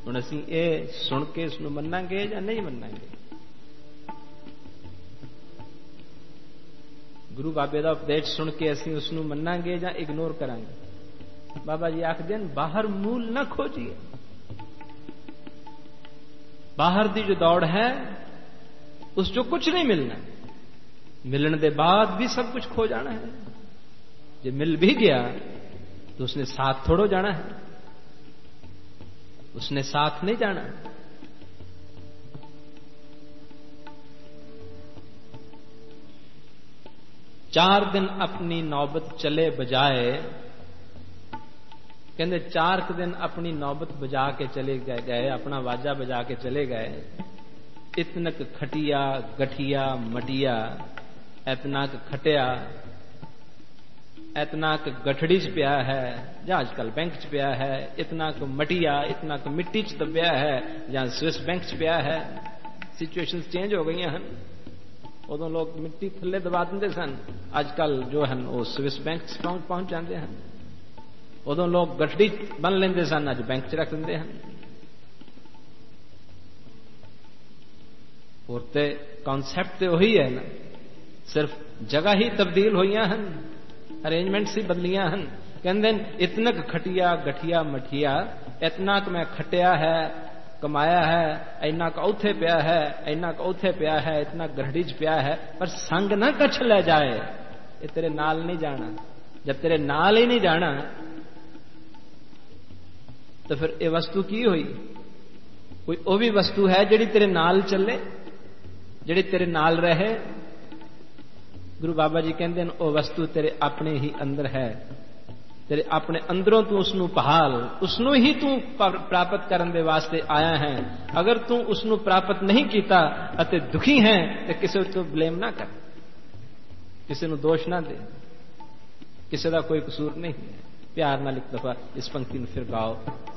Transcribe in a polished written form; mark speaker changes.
Speaker 1: ਹੁਣ ਅਸੀਂ ਇਹ ਸੁਣ ਕੇ ਇਸ ਨੂੰ ਮੰਨਾਂਗੇ ਜਾਂ ਨਹੀਂ ਮੰਨਾਂਗੇ? ਗੁਰੂ ਬਾਬੇ ਦਾ ਉਪਦੇਸ਼ ਸੁਣ ਕੇ ਅਸੀਂ ਉਸ ਨੂੰ ਮੰਨਾਂਗੇ ਜਾਂ ਇਗਨੋਰ ਕਰਾਂਗੇ? ਬਾਬਾ ਜੀ ਆਖਦੇ ਹਨ ਬਾਹਰ ਮੂਲ ਨਾ ਖੋਜੀਏ। ਬਾਹਰ ਦੀ ਜੋ ਦੌੜ है उस जो कुछ नहीं मिलना, मिलने के बाद भी सब कुछ खो जाना है। जो मिल भी गया तो उसने साथ थोड़ो जाना है, उसने साथ नहीं जाना। चार दिन अपनी नौबत चले बजाए, कहते 4 दिन अपनी नौबत बजा के चले गए, अपना वाजा बजा के चले गए। इतनक खटिया गठिया मटिया, एतनाक खटिया एतनाक गठड़ी च पिया है ਜਾਂ अजकल बैंक च पिया है, इतनाक मटिया इतनाक मिट्टी च दबिया है ਜਾਂ स्विस बैंक च पिया है। सिचुएशंस चेंज हो गई हैं। उदों लोग मिट्टी थल्ले दबा देंगे सन, अजकल जो है वो स्विस बैंक च पहुंच जाते हैं। उदों लोग गठड़ी बन लेंगे सन, अज बैंक च रख देंगे हैं। और ते कॉन्सैप्ट तो वही है ना, सिर्फ जगह ही तब्दील हुई हैं, अरेंजमेंट्स ही बदलियां हैं। कहते इतनक खटिया गठिया मठिया, इतना क मैं खटिया है कमाया है, इन्ना क औथे पिया है, इन्ना क औथे पिया है, इतना गठड़ी च पिया है, पर संग ना कछ ले जाए। ये तेरे नाल नहीं जाना। जब तेरे नाल ही नहीं जाना तो फिर ये वस्तु की हुई? कोई वो भी वस्तु है जिहड़ी तेरे नाल चले, जिहड़ी तेरे नाल रहे? गुरु बाबा जी कहते हैं वो वस्तु तेरे अपने ही अंदर है, तेरे अपने अंदरों तू उसनू पहाल, उसनू ही तू प्राप्त करने दे वास्ते आया है। अगर तू उसनू प्राप्त नहीं किया अते दुखी है तो किसी को ब्लेम ना कर, किसी को दोष ना दे, किसी का कोई कसूर नहीं है। प्यार नाल एक दफा इस पंक्ति में फिर गाओ।